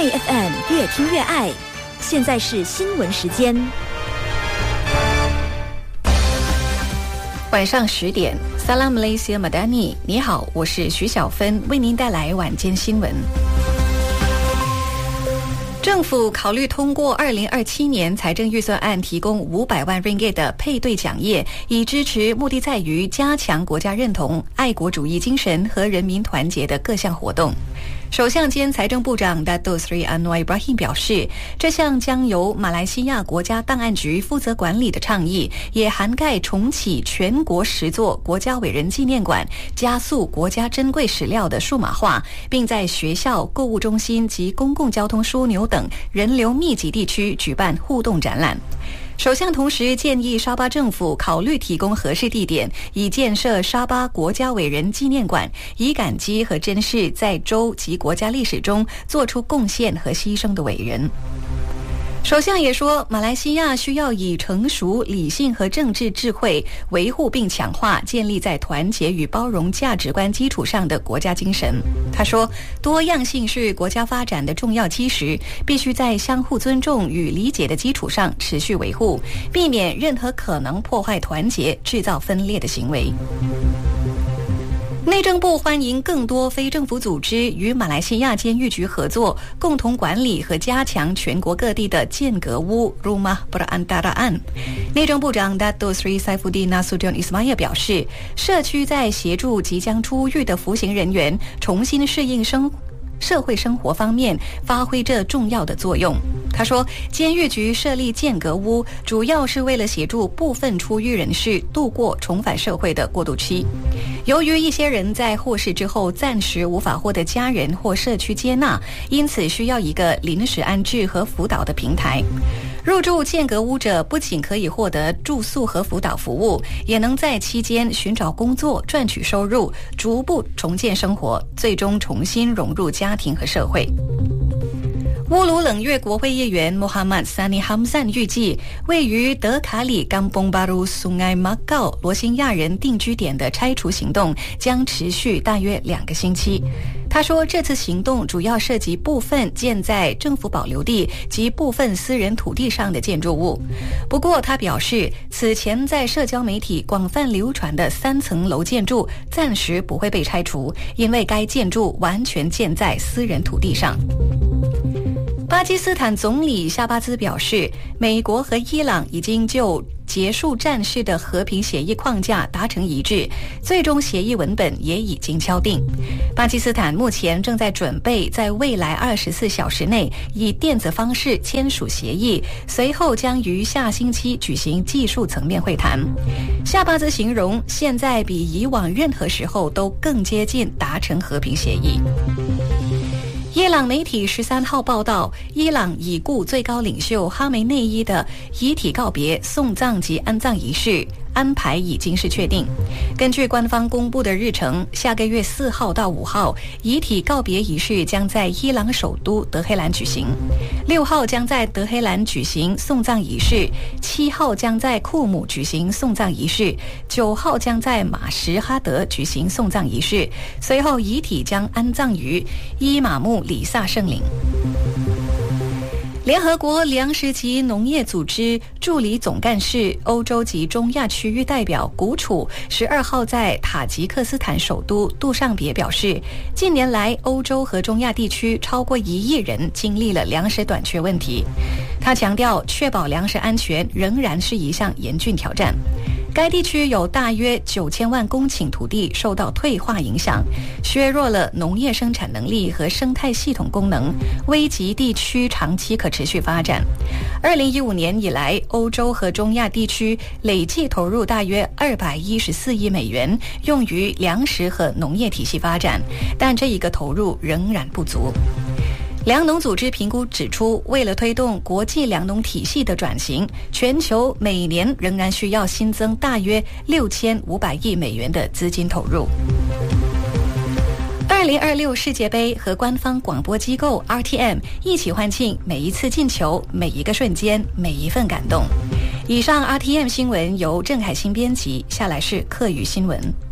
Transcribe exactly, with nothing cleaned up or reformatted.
My F M 越听越爱。现在是新闻时间。 晚上十点 Salam Malaysia Madani， 你好，我是徐小芬，为您带来晚间新闻。政府考虑通过二零二七年财政预算案提供五百万 ringgit 的配对奖业，以支持目的在于加强国家认同、爱国主义精神和人民团结的各项活动。首相兼财政部长 Dato Sri Anwar Ibrahim 表示，这项将由马来西亚国家档案局负责管理的倡议，也涵盖重启全国十座国家伟人纪念馆，加速国家珍贵史料的数码化，并在学校、购物中心及公共交通枢纽等人流密集地区举办互动展览。首相同时建议沙巴政府考虑提供合适地点，以建设沙巴国家伟人纪念馆，以感激和珍视在州及国家历史中做出贡献和牺牲的伟人。首相也说，马来西亚需要以成熟、理性和政治智慧维护并强化建立在团结与包容价值观基础上的国家精神。他说，多样性是国家发展的重要基石，必须在相互尊重与理解的基础上持续维护，避免任何可能破坏团结、制造分裂的行为。内政部欢迎更多非政府组织与马来西亚监狱局合作，共同管理和加强全国各地的间隔屋 Rumah Perantaraan。内政部长 Dato Sri Saifuddin Nasution Ismail 表示，社区在协助即将出狱的服刑人员重新适应生活社会生活方面发挥着重要的作用。他说，监狱局设立间隔屋主要是为了协助部分出狱人士度过重返社会的过渡期。由于一些人在获释之后暂时无法获得家人或社区接纳，因此需要一个临时安置和辅导的平台。入住间隔屋者不仅可以获得住宿和辅导服务，也能在期间寻找工作，赚取收入，逐步重建生活，最终重新融入家庭和社会。乌鲁冷越国会议员 Muhammad Sani Hamzan 预计，位于德卡里 Kampung Baru Sungai Makau 罗兴亚人定居点的拆除行动将持续大约两个星期。他说，这次行动主要涉及部分建在政府保留地及部分私人土地上的建筑物。不过他表示，此前在社交媒体广泛流传的三层楼建筑暂时不会被拆除，因为该建筑完全建在私人土地上。巴基斯坦总理夏巴兹表示，美国和伊朗已经就结束战事的和平协议框架达成一致，最终协议文本也已经敲定。巴基斯坦目前正在准备在未来二十四小时内以电子方式签署协议，随后将于下星期举行技术层面会谈。夏巴兹形容，现在比以往任何时候都更接近达成和平协议。伊朗媒体十三号报道，伊朗已故最高领袖哈梅内伊的遗体告别、送葬及安葬仪式安排已经是确定。根据官方公布的日程，下个月四号到五号，遗体告别仪式将在伊朗首都德黑兰举行；六号将在德黑兰举行送葬仪式；七号将在库姆举行送葬仪式；九号将在马什哈德举行送葬仪式。随后，遗体将安葬于伊玛目里萨圣陵。联合国粮食及农业组织助理总干事、欧洲及中亚区域代表古楚十二号在塔吉克斯坦首都杜尚别表示，近年来欧洲和中亚地区超过一亿人经历了粮食短缺问题。他强调，确保粮食安全仍然是一项严峻挑战。该地区有大约九千万公顷土地受到退化影响，削弱了农业生产能力和生态系统功能，危及地区长期可持续发展。二零一五年以来，欧洲和中亚地区累计投入大约二百一十四亿美元，用于粮食和农业体系发展，但这一个投入仍然不足。粮农组织评估指出，为了推动国际粮农体系的转型，全球每年仍然需要新增大约六千五百亿美元的资金投入。二零二六世界杯和官方广播机构 R T M 一起欢庆每一次进球、每一个瞬间、每一份感动。以上 R T M 新闻由郑海欣编辑，下来是客语新闻。